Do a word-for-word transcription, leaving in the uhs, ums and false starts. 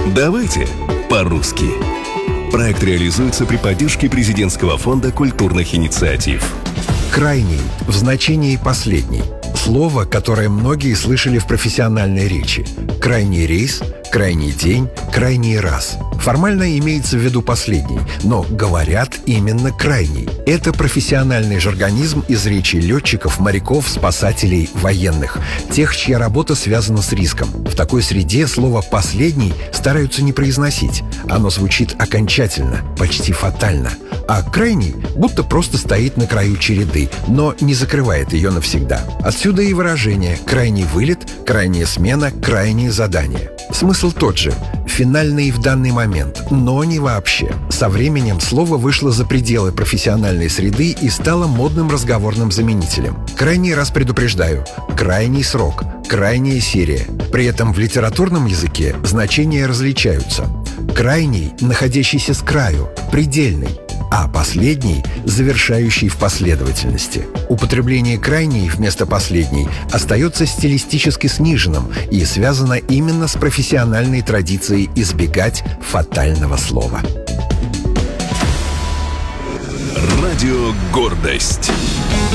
Давайте по-русски. Проект реализуется при поддержке Президентского фонда культурных инициатив. Крайний в значении последний. Слово, которое многие слышали в профессиональной речи. Крайний рейс, крайний день, крайний раз. Формально имеется в виду последний, но говорят именно крайний. Это профессиональный жаргонизм из речи летчиков, моряков, спасателей, военных. Тех, чья работа связана с риском. В такой среде слово «последний» стараются не произносить. Оно звучит окончательно, почти фатально. А крайний будто просто стоит на краю череды, но не закрывает ее навсегда. Отсюда и выражение «крайний вылет», «крайняя смена», «крайнее задание». Смысл тот же – финальный в данный момент, но не вообще. Со временем слово вышло за пределы профессиональной среды и стало модным разговорным заменителем. Крайний раз предупреждаю – крайний срок, крайняя серия. При этом в литературном языке значения различаются. Крайний, находящийся с краю, предельный, а последний – завершающий в последовательности. Употребление «крайний» вместо «последний» остается стилистически сниженным и связано именно с профессиональной традицией избегать фатального слова. Радио «Гордость».